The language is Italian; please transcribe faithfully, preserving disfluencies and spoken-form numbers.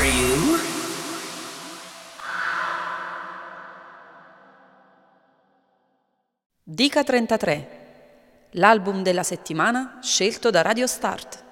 Are you? Dica trentatré, l'album della settimana scelto da Radio Start.